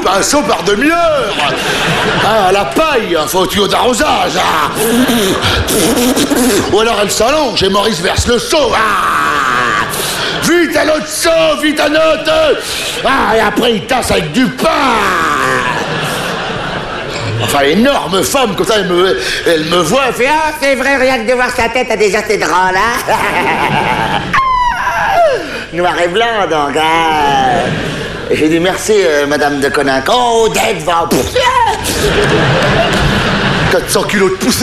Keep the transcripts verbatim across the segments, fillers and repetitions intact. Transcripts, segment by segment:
un seau par demi-heure. Ah, à la paille, un faux tuyau d'arrosage. Ah. Ou alors elle s'allonge et Maurice verse le seau. Ah. Vite un autre seau, vite un autre. Ah, et après il tasse avec du pain. Enfin, énorme femme, comme ça, elle me, elle me voit, elle fait « Ah, c'est vrai, rien que de voir sa tête, déjà c'est drôle, hein ?» Noir et blanc, donc, hein. J'ai dit « Merci, euh, madame de Coninck. » Oh, Odette va en pousser. quatre cents kilos de poussée.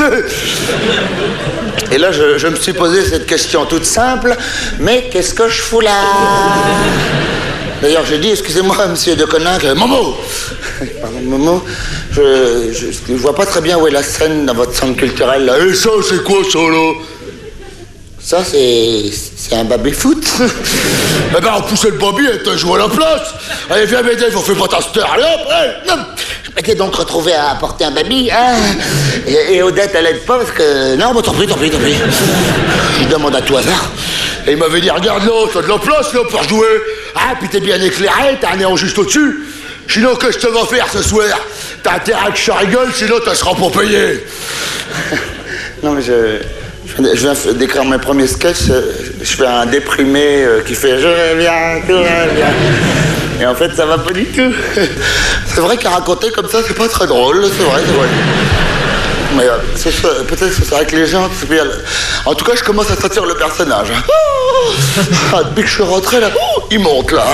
Et là, je, je me suis posé cette question toute simple. Mais qu'est-ce que je fous là? D'ailleurs, j'ai dit, excusez-moi, monsieur de Coninck, euh, Momo. Pardon, Momo, je, je, je vois pas très bien où est la scène dans votre centre culturel, là. Et ça, c'est quoi, ça, là? Ça, c'est... c'est un baby-foot. Eh ben, on poussait le baby et t'as joué à la place. Allez, viens m'aider, il faut faire pas ta star. Allez, hop, allez, non. Je m'étais donc retrouvé à porter un baby, hein. Et, et Odette, elle aide pas parce que... Non, bon, tant pis, tant pis, tant pis. Je demande à tout hasard. Et il m'avait dit, regarde là, t'as de la place, là, pour jouer. Ah, puis t'es bien éclairé, t'as un néon juste au-dessus. Sinon, qu'est-ce que tu vas faire ce soir? T'as intérêt que je rigole, sinon tu seras pas payé. Non, mais je... Je viens d'écrire mes premiers sketchs, je fais un déprimé qui fait « Je reviens, tout va bien ». Et en fait, ça va pas du tout. C'est vrai qu'à raconter comme ça, c'est pas très drôle, c'est vrai, c'est vrai. Mais euh, peut-être que c'est vrai que les gens... En tout cas, je commence à sentir le personnage. Ah, depuis que je suis rentré, là, il monte, là.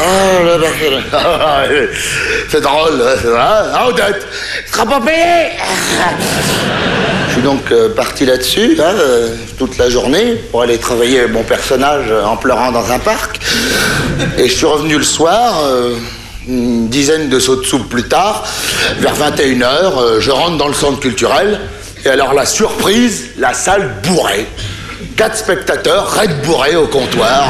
C'est drôle, c'est vrai. Ah, Odette, il sera pas payé. Je suis donc euh, parti là-dessus, hein, euh, toute la journée, pour aller travailler mon personnage euh, en pleurant dans un parc. Et je suis revenu le soir, euh, une dizaine de sauts de soupe plus tard, vers vingt et une heures, euh, je rentre dans le centre culturel. Et alors la surprise, la salle bourrée. Quatre spectateurs, raides bourrés au comptoir.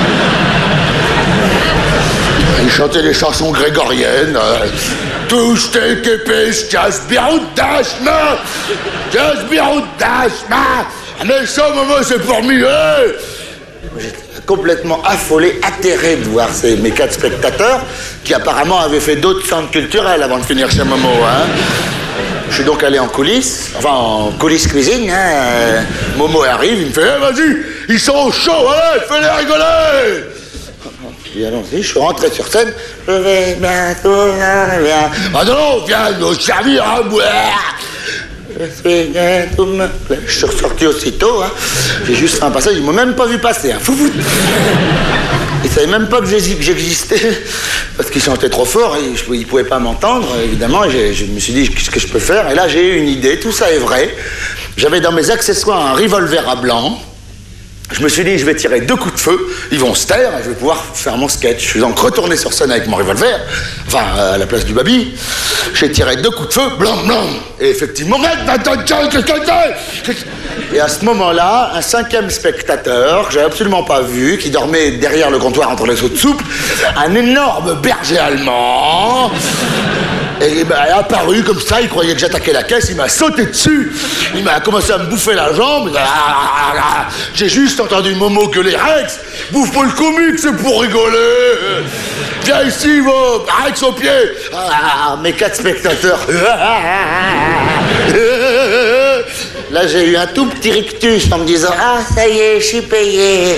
Ils chantaient des chansons grégoriennes. Euh, Touche tes képés, jazz biroudashma, jazz biroudashma. Mais ça, maman, c'est pour mieux. J'étais complètement affolé, atterré de voir ces, mes quatre spectateurs qui apparemment avaient fait d'autres centres culturels avant de finir chez Momo. Hein. Je suis donc allé en coulisses, enfin en coulisses cuisine. Hein. Momo arrive, il me fait hey, « Vas-y, ils sont chauds, allez, fais-les rigoler !» Puis allons-y, je suis rentré sur scène. Je vais bientôt, viens. Ah non, viens nous servir à boire. Je suis bientôt me plaire. Je suis ressorti aussitôt, hein. J'ai juste fait un passage, ils m'ont même pas vu passer, hein. Fou, fou. Ils savaient même pas que j'existais. Parce qu'ils chantaient trop fort, et je, ils pouvaient pas m'entendre, évidemment. Et je me suis dit, qu'est-ce que je peux faire? Et là, j'ai eu une idée, tout ça est vrai. J'avais dans mes accessoires un revolver à blanc. Je me suis dit, je vais tirer deux coups de feu, ils vont se taire et je vais pouvoir faire mon sketch. Je suis donc retourné sur scène avec mon revolver, enfin, à la place du baby. J'ai tiré deux coups de feu, blanc, blanc. Et effectivement, et à ce moment-là, un cinquième spectateur, que j'avais absolument pas vu, qui dormait derrière le comptoir entre les seaux de soupe, un énorme berger allemand, et ben, est apparu comme ça, il croyait que j'attaquais la caisse, il m'a sauté dessus, il m'a commencé à me bouffer la jambe. J'ai juste entendu Momo gueuler Rex, bouffe pas le comique, c'est pour rigoler. Viens ici, va, Rex au pied. Ah, mes quatre spectateurs. Là, j'ai eu un tout petit rictus en me disant ah, ça y est, je suis payé.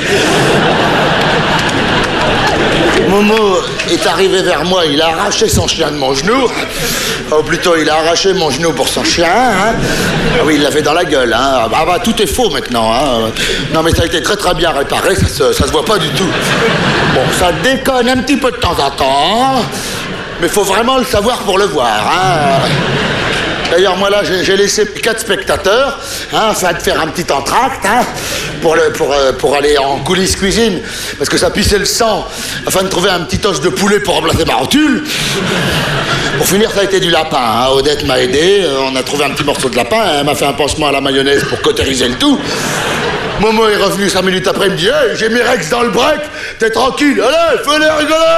Momo est arrivé vers moi, il a arraché son chien de mon genou. Ou plutôt, il a arraché mon genou pour son chien. Hein. Ah oui, il l'avait dans la gueule. Hein. Ah bah, tout est faux maintenant. Hein. Non, mais ça a été très très bien réparé, ça se, ça se voit pas du tout. Bon, ça déconne un petit peu de temps en temps, mais faut vraiment le savoir pour le voir. Hein. D'ailleurs, moi, là, j'ai laissé quatre spectateurs, hein, afin de faire un petit entracte, hein, pour, le, pour, euh, pour aller en coulisses cuisine, parce que ça pissait le sang, afin de trouver un petit os de poulet pour remplacer ma rotule. Pour finir, ça a été du lapin. Hein. Odette m'a aidé, euh, on a trouvé un petit morceau de lapin, elle m'a fait un pansement à la mayonnaise pour cautériser le tout. Momo est revenu cinq minutes après, il me dit hey, « J'ai mis Rex dans le break, t'es tranquille, allez, fais-les rigoler !»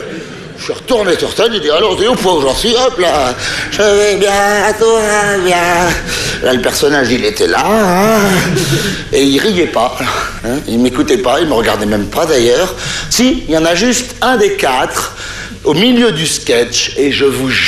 Je suis retourné sur scène, j'ai dit, allons-y, au point où j'en suis, hop là, je vais bien, tout va bien. Là, le personnage, il était là, hein, et il riait pas, hein, il m'écoutait pas, il me regardait même pas d'ailleurs. Si, il y en a juste un des quatre, au milieu du sketch, et je vous